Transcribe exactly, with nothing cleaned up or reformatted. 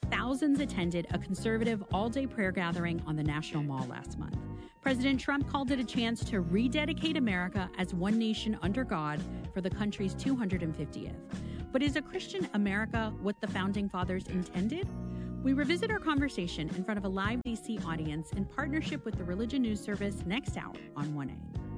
thousands attended a conservative all-day prayer gathering on the National Mall last month. President Trump called it a chance to rededicate America as one nation under God for the country's two hundred fiftieth. But is a Christian America what the Founding Fathers intended? We revisit our conversation in front of a live D C audience in partnership with the Religion News Service next hour on one A.